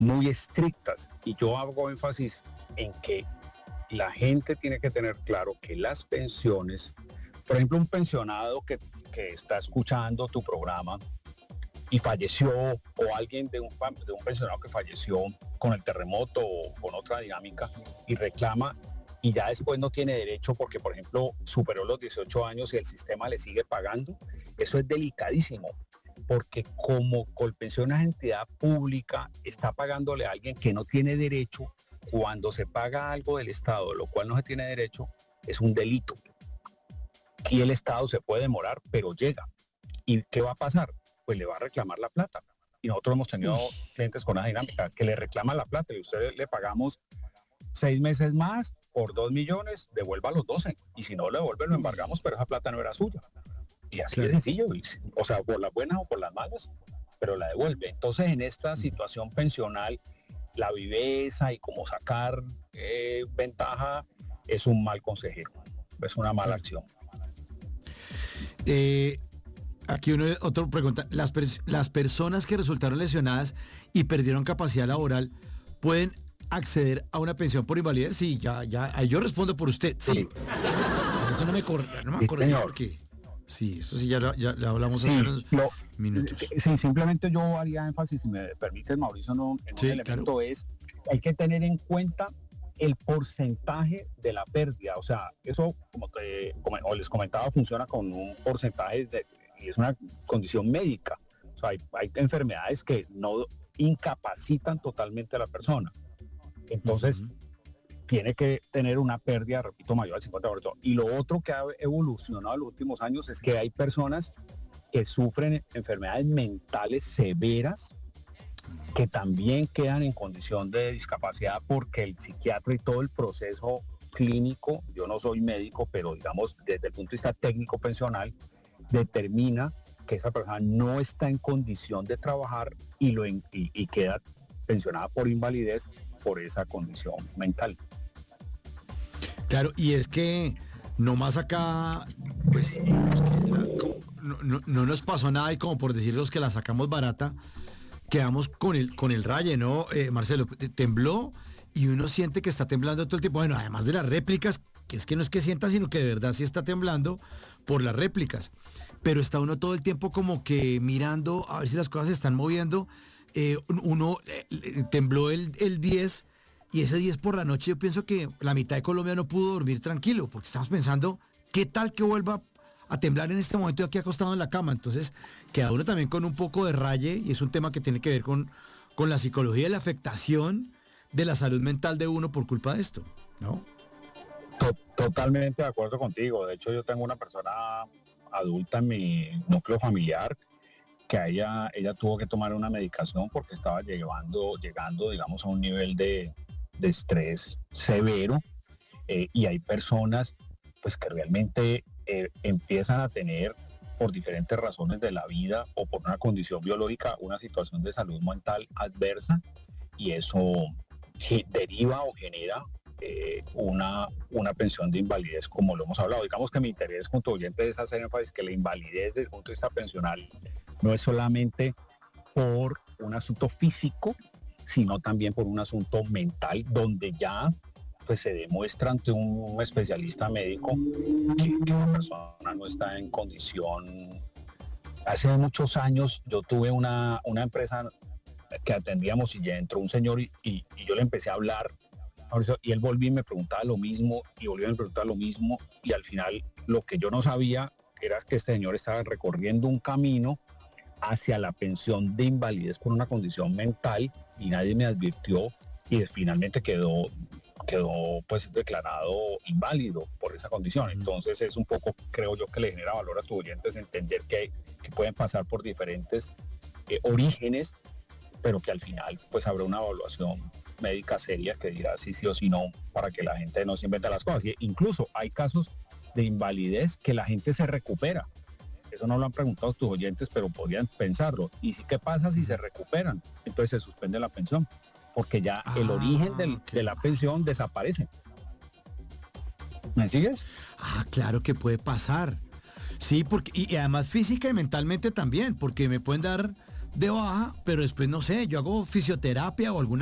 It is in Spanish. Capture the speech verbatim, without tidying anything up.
muy estrictas. Y yo hago énfasis en que la gente tiene que tener claro que las pensiones, por ejemplo, un pensionado que, que está escuchando tu programa y falleció, o alguien de un, de un pensionado que falleció con el terremoto o con otra dinámica y reclama y ya después no tiene derecho porque, por ejemplo, superó los dieciocho años y el sistema le sigue pagando, eso es delicadísimo, porque como Colpensión es entidad pública, está pagándole a alguien que no tiene derecho. Cuando se paga algo del Estado, lo cual no se tiene derecho, es un delito. Y el Estado se puede demorar, pero llega. ¿Y qué va a pasar? Pues le va a reclamar la plata. Y nosotros hemos tenido Uf. clientes con una dinámica que le reclaman la plata y usted le pagamos seis meses más por dos millones, devuelva los doce. Y si no le devuelve, lo embargamos, pero esa plata no era suya. Y así claro. de sencillo. O sea, por las buenas o por las malas, pero la devuelve. Entonces, en esta situación pensional, la viveza y cómo sacar eh, ventaja es un mal consejero. Es una mala acción. Eh... Aquí uno, otra pregunta, ¿las, pers- las personas que resultaron lesionadas y perdieron capacidad laboral pueden acceder a una pensión por invalidez? Sí, ya, ya, yo respondo por usted, sí. Eso no me corre, no me corre porque sí, eso sí ya lo, ya lo hablamos hace sí, unos lo, minutos. Sí, simplemente yo haría énfasis, si me permites, Mauricio, no, en sí, un elemento claro. es, hay que tener en cuenta el porcentaje de la pérdida, o sea, eso, como, te, como les comentaba, funciona con un porcentaje de y es una condición médica. O sea, hay, hay enfermedades que no incapacitan totalmente a la persona. Entonces, uh-huh. tiene que tener una pérdida, repito, mayor al cincuenta por ciento. Y lo otro que ha evolucionado en los últimos años es que hay personas que sufren enfermedades mentales severas que también quedan en condición de discapacidad porque el psiquiatra y todo el proceso clínico, yo no soy médico, pero digamos desde el punto de vista técnico pensional, determina que esa persona no está en condición de trabajar y, lo en, y, y queda pensionada por invalidez por esa condición mental. Claro, y es que nomás acá, pues, que la, no, no, no nos pasó nada y como por decir los que la sacamos barata, quedamos con el, con el raye, ¿no? Eh, Marcelo, tembló y uno siente que está temblando todo el tiempo. Bueno, además de las réplicas, que es que no es que sienta, sino que de verdad sí está temblando por las réplicas. Pero está uno todo el tiempo como que mirando a ver si las cosas se están moviendo. Eh, uno eh, tembló el, el diez y ese diez por la noche yo pienso que la mitad de Colombia no pudo dormir tranquilo porque estamos pensando, ¿qué tal que vuelva a temblar en este momento aquí acostado en la cama? Entonces queda uno también con un poco de raye y es un tema que tiene que ver con, con la psicología y la afectación de la salud mental de uno por culpa de esto, ¿no? Totalmente de acuerdo contigo. De hecho, yo tengo una persona adulta en mi núcleo familiar que a ella, ella tuvo que tomar una medicación porque estaba llegando, llegando digamos, a un nivel de, de estrés severo eh, y hay personas pues que realmente eh, empiezan a tener por diferentes razones de la vida o por una condición biológica una situación de salud mental adversa y eso ge- deriva o genera Eh, una, una pensión de invalidez, como lo hemos hablado. Digamos que mi interés con tu oyente es hacer énfasis que la invalidez desde el punto de vista pensional no es solamente por un asunto físico, sino también por un asunto mental, donde ya pues se demuestra ante un especialista médico que, que la persona no está en condición. Hace muchos años yo tuve una, una empresa que atendíamos y ya entró un señor y, y, y yo le empecé a hablar y él volvió y me preguntaba lo mismo y volvió y me preguntaba lo mismo y al final lo que yo no sabía era que este señor estaba recorriendo un camino hacia la pensión de invalidez por una condición mental y nadie me advirtió y finalmente quedó quedó pues declarado inválido por esa condición. Entonces es un poco, creo yo, que le genera valor a tus oyentes entender que, que pueden pasar por diferentes eh, orígenes, pero que al final pues habrá una evaluación médica seria que dirá si sí o si no, para que la gente no se invente las cosas. Y incluso hay casos de invalidez que la gente se recupera. Eso no lo han preguntado tus oyentes, pero podrían pensarlo. ¿Y si qué pasa si se recuperan? Entonces se suspende la pensión, porque ya ah, el origen del, okay. de la pensión desaparece. ¿Me sigues? Ah, claro que puede pasar. Sí, porque y, y además física y mentalmente también, porque me pueden dar de baja, pero después no sé, yo hago fisioterapia o alguna